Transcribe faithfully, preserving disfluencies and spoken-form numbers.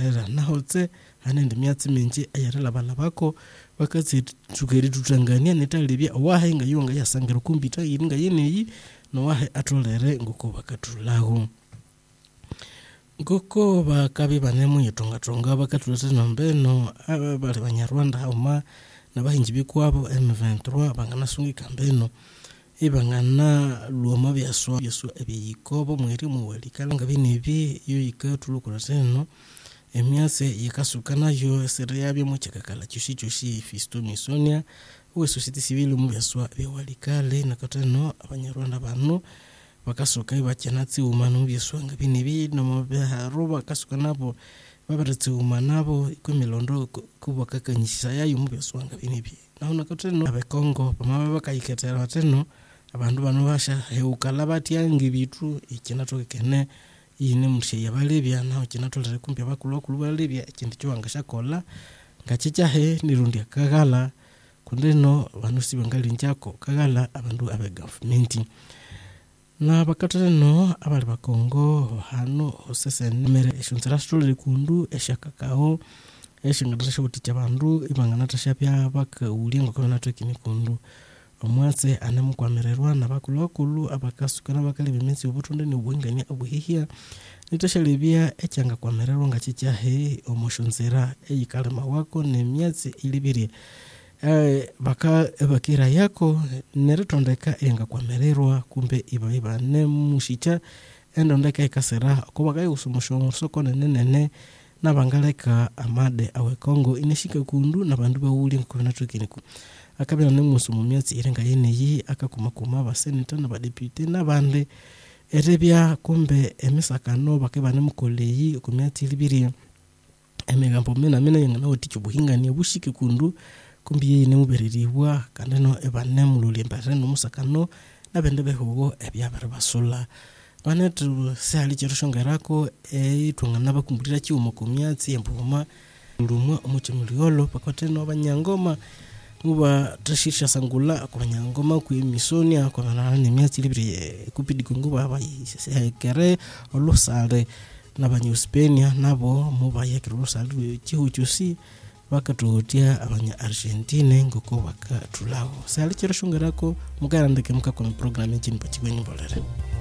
erera nahotse hanende myatsi minji ayerela bana bako bakatse tukeri tutangania netalebya wahenga yonga yasangira kumbita iringa yeneyi no wahe atolere ngoko bakatulaho ngoko bakabi banemu yitonga tonga bakatulata nombeno abali banyarwanda hauma nabahinji bikwabo M vingt-trois bangana sungi kambeno ibangana luoma byaswa byaswa ebiyikobo mweri muwalikala ngabinebi yo yikatulukura teno emyase yikasukana yo seriabye mu kikakala cyushicho shi Fisto Misonia we society civile mu byaswa bewalikale nakateno abanyarwanda bano bakasoka ibacyanatsi umanu byaswa ngabinebi no mubaharo bakasukana nabo babaratse umanabo ikomilondo kubakakanyisha yayo mu byaswa ngabinebi naho nakateno abekongo bamaba bakayiketera bateno abantu bano basha heukala batyange bitu ikinatokene ine mushe yabalebya naho kinatolere kumpya bakulo kulubalebya ikindi cyo wangasha kola ngachicha he nirundi akagala kundeno banu sibangali njako kagala abantu abe government na bakateno abali bakongo hano osese nemere eshunzara stole kundu eshakakao eshingadasha buticha bandu ibangana tashapya baka ulingo kana tokini kundu omwatse anamukwamererwa nabakulokulu abakasukana bakali bimensi obutonde ni ubwenganya obuhihia nitashalibia ekyanga kwamererwa ngachichahe omoshonzera eyikalema wako nemyatse ilibiri eh baka bakira yako neritondeka enga kwamererwa kumbe iba iba nemushicha endondeka ikasera kuba kai usumusho soko nenene nabangaleka amade awe Kongo ineshika kundu nabandu bawuli nkonatukiniku akabira nemusu mu myatsi irenga yeneyi akakumakuma abaseneta n'abadepute n'abandi erebya kumbe emisakano bakebane mukoleyi ku myatsi libiri emegambo mena mena yengana oticho buhingani bushike kundu kumbe yene mubereriwa kandi no ebane mululembare no musakano nabende behugo ebyabara basula banetu sali cyerusongerako eitungana bakumburira cyumo ku myatsi embuma ndumwa umucimuriolo pakoteno abanyangoma muba tashisha sangula akubanyangoma ku Misonia kwa banana myatsi libiri kupidikunguba abayikere olusale n'abanyuspenia nabo muba yekero olusale chihuchusi bakatutia abanya Argentine ngoko bakatulaho sali cyerusongerako mugarandike mukakona program y'inchi mpachikwenye bolere.